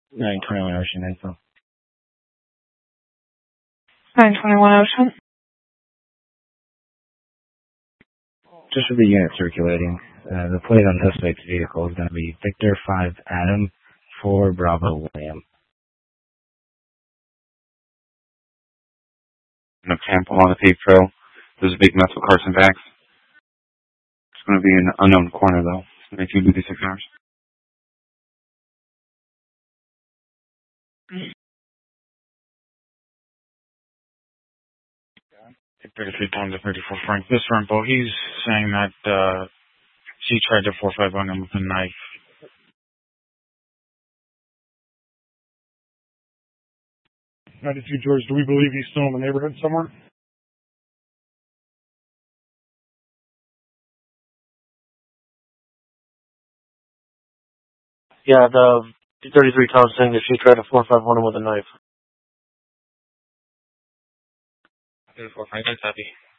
921 Ocean info. 921 Ocean. Just for the unit circulating, the plate on the suspect's vehicle is going to be Victor 5 Adam 4 Bravo William. In a camp along the paved trail, there's a big mess with Carson bags. It's going to be an unknown corner, though. It's going to be 2 to 6 hours. Victor 3 times the 34 Frank. This Rambo, he's saying that she tried to 4-5 on him with a knife. 92 George, do we believe he's still in the neighborhood somewhere? Yeah, the 33 Tom saying that she tried to 4-5 on him with a knife. 34 Frank, that's happy.